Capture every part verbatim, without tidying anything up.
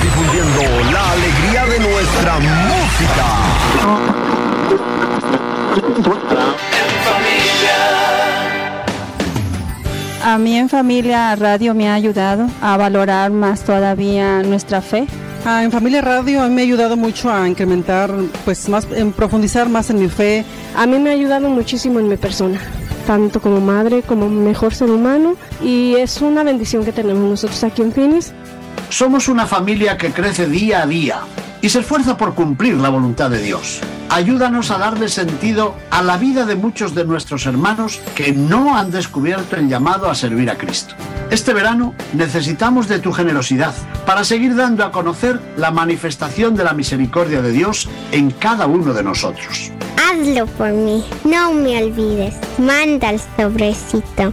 difundiendo la alegría de nuestra música. A mí en Familia Radio me ha ayudado a valorar más todavía nuestra fe. Ah, en Familia Radio a mí me ha ayudado mucho a incrementar, pues más, en profundizar más en mi fe. A mí me ha ayudado muchísimo en mi persona, tanto como madre como mejor ser humano, y es una bendición que tenemos nosotros aquí en Phoenix. Somos una familia que crece día a día y se esfuerza por cumplir la voluntad de Dios. Ayúdanos a darle sentido a la vida de muchos de nuestros hermanos que no han descubierto el llamado a servir a Cristo. Este verano necesitamos de tu generosidad para seguir dando a conocer la manifestación de la misericordia de Dios en cada uno de nosotros. Hazlo por mí, no me olvides. Manda el sobrecito.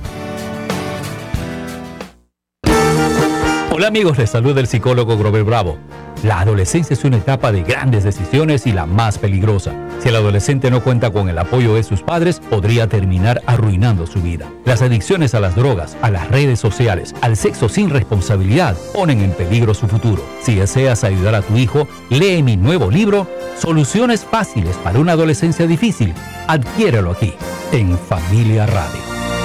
Hola amigos, les saluda el psicólogo Grover Bravo. La adolescencia es una etapa de grandes decisiones y la más peligrosa. Si el adolescente no cuenta con el apoyo de sus padres, podría terminar arruinando su vida. Las adicciones a las drogas, a las redes sociales, al sexo sin responsabilidad, ponen en peligro su futuro. Si deseas ayudar a tu hijo, lee mi nuevo libro, Soluciones Fáciles para una Adolescencia Difícil. Adquiérelo aquí, en Familia Radio.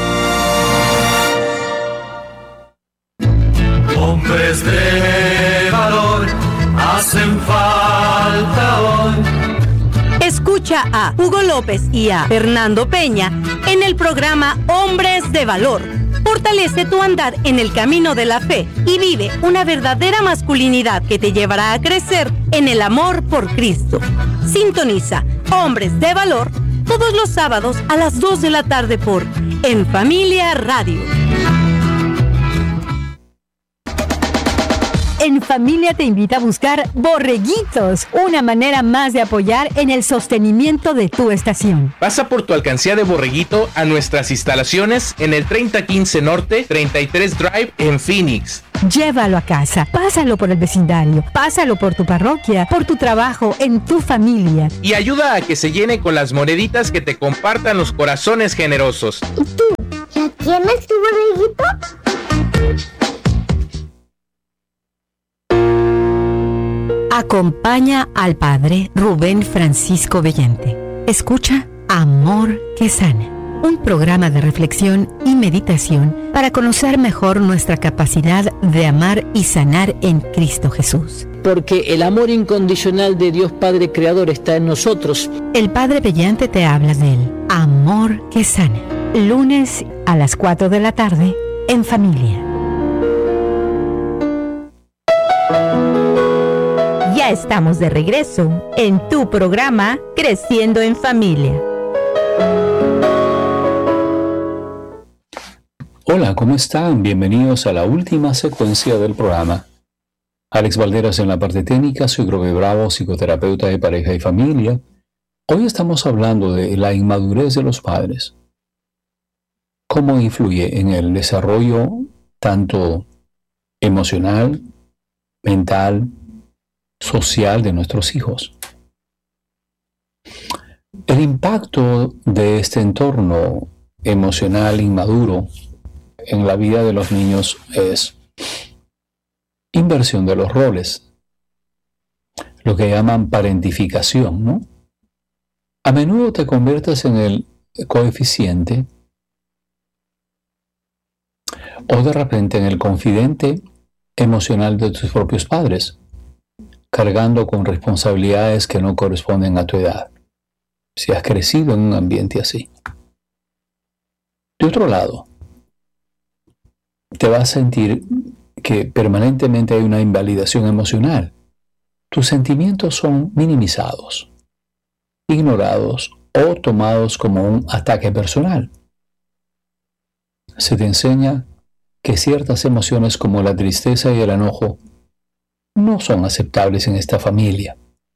Hombres de valor hacen falta hoy. Escucha a Hugo López y a Fernando Peña en el programa Hombres de Valor. Fortalece tu andar en el camino de la fe y vive una verdadera masculinidad que te llevará a crecer en el amor por Cristo. Sintoniza Hombres de Valor todos los sábados a las dos de la tarde por En Familia Radio. En Familia te invita a buscar Borreguitos, una manera más de apoyar en el sostenimiento de tu estación. Pasa por tu alcancía de Borreguito a nuestras instalaciones en el treinta quince Norte, treinta y tres Drive en Phoenix. Llévalo a casa, pásalo por el vecindario, pásalo por tu parroquia, por tu trabajo, en tu familia. Y ayuda a que se llene con las moneditas que te compartan los corazones generosos. ¿Y tú? ¿Ya tienes tu borreguito? Acompaña al Padre Rubén Francisco Bellente. Escucha Amor que Sana, un programa de reflexión y meditación para conocer mejor nuestra capacidad de amar y sanar en Cristo Jesús. Porque el amor incondicional de Dios Padre Creador está en nosotros. El Padre Bellente te habla del Amor que Sana. Lunes a las cuatro de la tarde en Familia. Ya estamos de regreso en tu programa Creciendo en Familia. Hola, ¿cómo están? Bienvenidos a la última secuencia del programa. Alex Valderas en la parte técnica, soy Grover Bravo, psicoterapeuta de pareja y familia. Hoy estamos hablando de la inmadurez de los padres. ¿Cómo influye en el desarrollo tanto emocional, mental, social de nuestros hijos? El impacto de este entorno emocional inmaduro en la vida de los niños es inversión de los roles, lo que llaman parentificación, ¿no? A menudo te conviertes en el coeficiente o de repente en el confidente emocional de tus propios padres, cargando con responsabilidades que no corresponden a tu edad, si has crecido en un ambiente así. De otro lado, te vas a sentir que permanentemente hay una invalidación emocional. Tus sentimientos son minimizados, ignorados o tomados como un ataque personal. Se te enseña que ciertas emociones como la tristeza y el enojo no son aceptables en esta familia.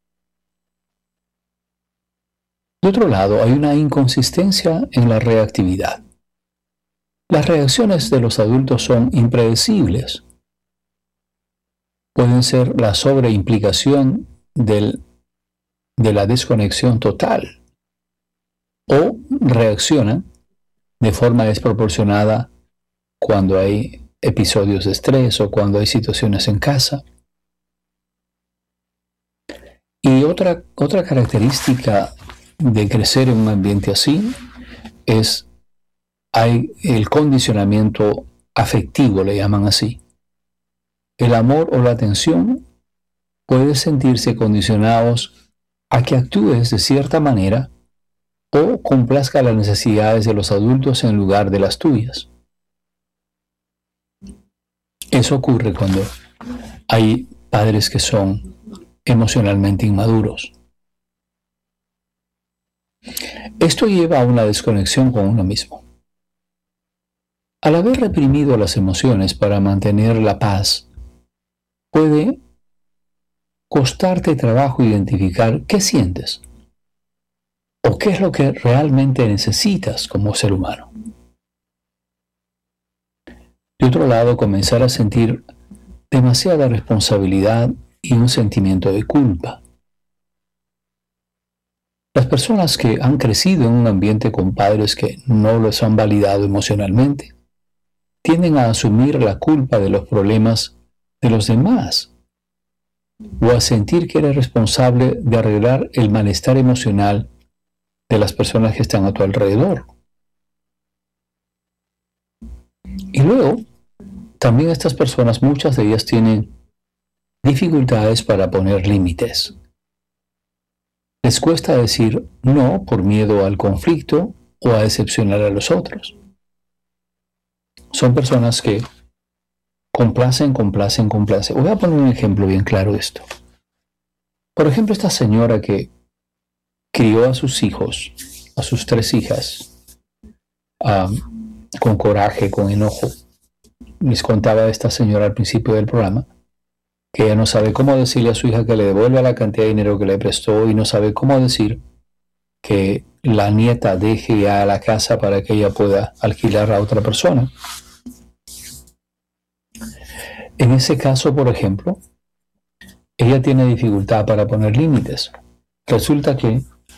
De otro lado, hay una inconsistencia en la reactividad. Las reacciones de los adultos son impredecibles. Pueden ser la sobreimplicación del, de la desconexión total, o reaccionan de forma desproporcionada cuando hay episodios de estrés o cuando hay situaciones en casa. Y otra, otra característica de crecer en un ambiente así es hay el condicionamiento afectivo, le llaman así. El amor o la atención puede sentirse condicionados a que actúes de cierta manera o complazca las necesidades de los adultos en lugar de las tuyas. Eso ocurre cuando hay padres que son emocionalmente inmaduros. Esto lleva a una desconexión con uno mismo. Al haber reprimido las emociones para mantener la paz, puede costarte trabajo identificar qué sientes o qué es lo que realmente necesitas como ser humano. De otro lado, comenzar a sentir demasiada responsabilidad y un sentimiento de culpa. Las personas que han crecido en un ambiente con padres que no los han validado emocionalmente tienden a asumir la culpa de los problemas de los demás o a sentir que eres responsable de arreglar el malestar emocional de las personas que están a tu alrededor. Y luego, también estas personas, muchas de ellas tienen dificultades para poner límites. Les cuesta decir no por miedo al conflicto o a decepcionar a los otros. Son personas que complacen, complacen, complacen. Voy a poner un ejemplo bien claro de esto. Por ejemplo, esta señora que crió a sus hijos, a sus tres hijas, um, con coraje, con enojo. Les contaba esta señora al principio del programa que ella no sabe cómo decirle a su hija que le devuelva la cantidad de dinero que le prestó y no sabe cómo decir que la nieta deje ya la casa para que ella pueda alquilar a otra persona. En ese caso, por ejemplo, ella tiene dificultad para poner límites. Resulta que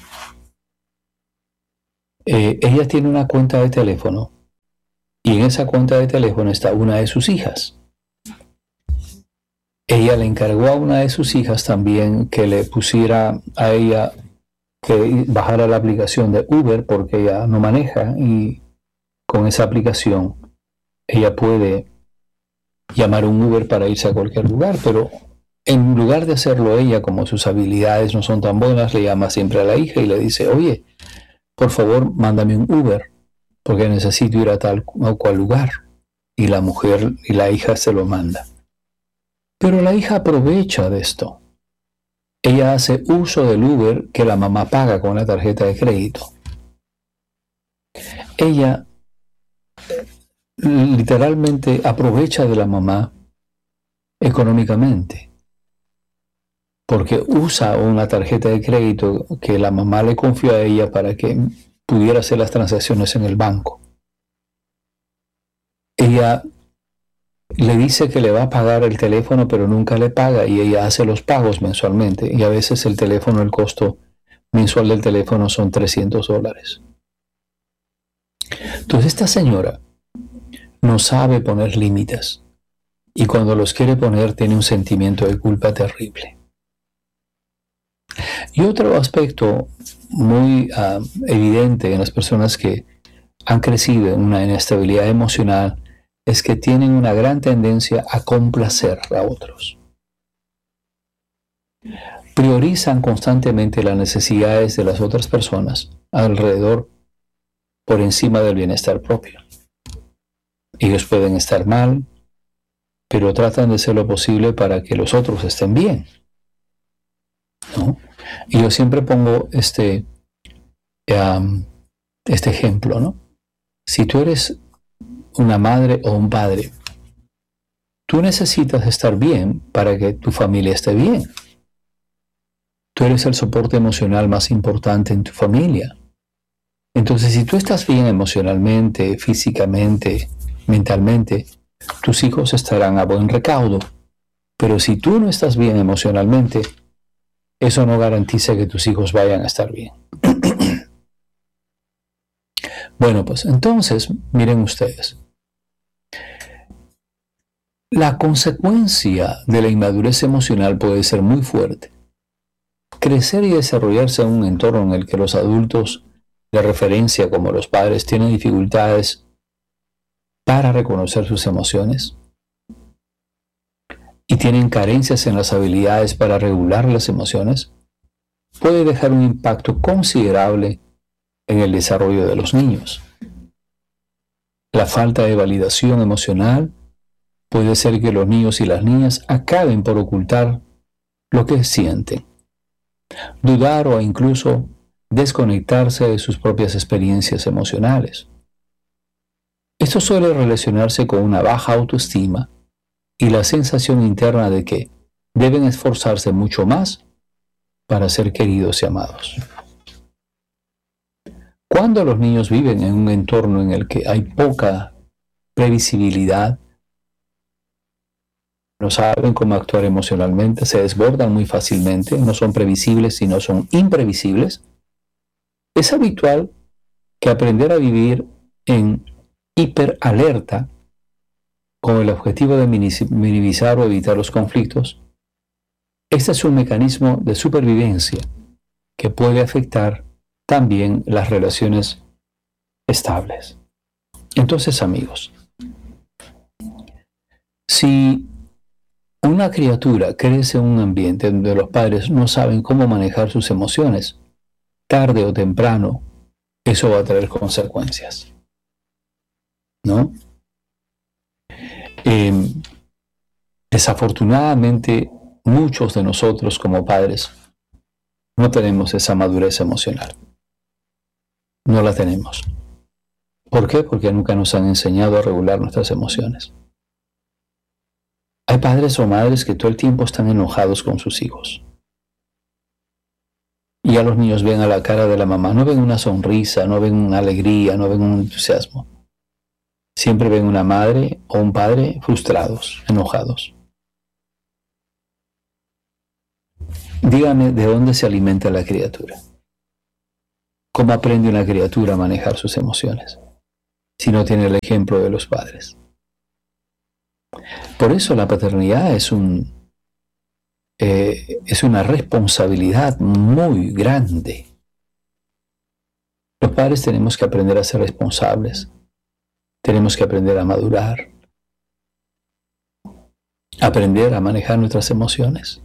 eh, ella tiene una cuenta de teléfono y en esa cuenta de teléfono está una de sus hijas. Ella le encargó a una de sus hijas también que le pusiera a ella que bajara la aplicación de Uber porque ella no maneja y con esa aplicación ella puede llamar un Uber para irse a cualquier lugar, pero en lugar de hacerlo ella, como sus habilidades no son tan buenas, le llama siempre a la hija y le dice, oye, por favor, mándame un Uber porque necesito ir a tal o cual lugar. Y la mujer y la hija se lo manda. Pero la hija aprovecha de esto. Ella hace uso del Uber que la mamá paga con la tarjeta de crédito. Ella literalmente aprovecha de la mamá económicamente, porque usa una tarjeta de crédito que la mamá le confió a ella para que pudiera hacer las transacciones en el banco. Ella le dice que le va a pagar el teléfono, pero nunca le paga y ella hace los pagos mensualmente y a veces el teléfono, el costo mensual del teléfono son trescientos dólares. Entonces esta señora no sabe poner límites y cuando los quiere poner tiene un sentimiento de culpa terrible. Y otro aspecto muy uh, evidente en las personas que han crecido en una inestabilidad emocional es que tienen una gran tendencia a complacer a otros. Priorizan constantemente las necesidades de las otras personas alrededor por encima del bienestar propio. Ellos pueden estar mal, pero tratan de hacer lo posible para que los otros estén bien, ¿no? Y yo siempre pongo este, um, este ejemplo, ¿no? Si tú eres una madre o un padre, tú necesitas estar bien para que tu familia esté bien. Tú eres el soporte emocional más importante en tu familia. Entonces, si tú estás bien emocionalmente, físicamente, mentalmente, tus hijos estarán a buen recaudo. Pero si tú no estás bien emocionalmente, eso no garantiza que tus hijos vayan a estar bien. Bueno, pues entonces, miren ustedes. La consecuencia de la inmadurez emocional puede ser muy fuerte. crecer y desarrollarse en un entorno en el que los adultos de referencia, como los padres, tienen dificultades para reconocer sus emociones y tienen carencias en las habilidades para regular las emociones, puede dejar un impacto considerable en el desarrollo de los niños. La falta de validación emocional puede hacer que los niños y las niñas acaben por ocultar lo que sienten, dudar o incluso desconectarse de sus propias experiencias emocionales. Esto suele relacionarse con una baja autoestima y la sensación interna de que deben esforzarse mucho más para ser queridos y amados. Cuando los niños viven en un entorno en el que hay poca previsibilidad, no saben cómo actuar emocionalmente, se desbordan muy fácilmente, no son previsibles sino son imprevisibles, es habitual que aprender a vivir en hiperalerta con el objetivo de minimizar o evitar los conflictos. Este es un mecanismo de supervivencia que puede afectar también las relaciones estables. Entonces, amigos, si una criatura crece en un ambiente donde los padres no saben cómo manejar sus emociones, tarde o temprano, eso va a traer consecuencias, ¿no? Eh, desafortunadamente, muchos de nosotros como padres no tenemos esa madurez emocional. No la tenemos. ¿Por qué? Porque nunca nos han enseñado a regular nuestras emociones. Hay padres o madres que todo el tiempo están enojados con sus hijos. Y a los niños ven a la cara de la mamá, no ven una sonrisa, no ven una alegría, no ven un entusiasmo. Siempre ven una madre o un padre frustrados, enojados. Dígame, ¿de dónde se alimenta la criatura? ¿Cómo aprende una criatura a manejar sus emociones si no tiene el ejemplo de los padres? Por eso la paternidad es un eh, es una responsabilidad muy grande. Los padres tenemos que aprender a ser responsables, tenemos que aprender a madurar, aprender a manejar nuestras emociones.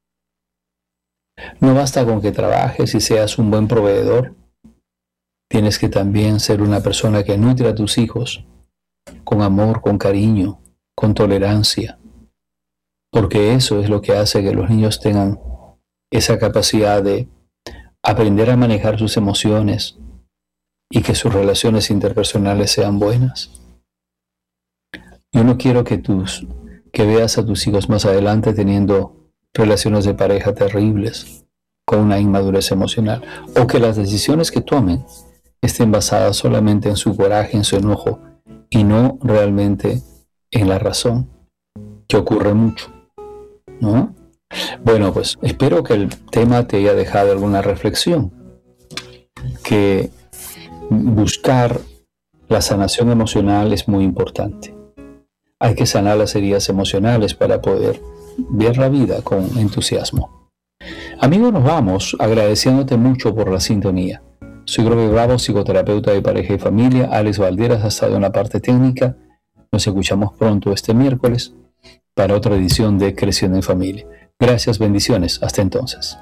No basta con que trabajes y seas un buen proveedor. Tienes que también ser una persona que nutre a tus hijos con amor, con cariño, con tolerancia, porque eso es lo que hace que los niños tengan esa capacidad de aprender a manejar sus emociones y que sus relaciones interpersonales sean buenas. Yo no quiero que, tus, que veas a tus hijos más adelante teniendo relaciones de pareja terribles, con una inmadurez emocional, o que las decisiones que tomen estén basadas solamente en su coraje, en su enojo, y no realmente en la razón, que ocurre mucho, ¿no? Bueno, pues espero que el tema te haya dejado alguna reflexión, que buscar la sanación emocional es muy importante. Hay que sanar las heridas emocionales para poder ver la vida con entusiasmo. Amigos, nos vamos agradeciéndote mucho por la sintonía. Soy Grover Bravo, psicoterapeuta de pareja y familia. Alex Valderas ha estado en la parte técnica. Nos escuchamos pronto este miércoles para otra edición de Creciendo en Familia. Gracias, bendiciones. Hasta entonces.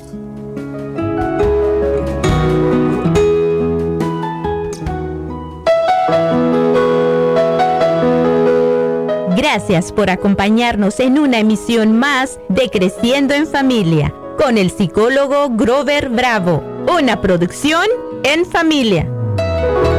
Gracias por acompañarnos en una emisión más de Creciendo en Familia con el psicólogo Grover Bravo, una producción en familia.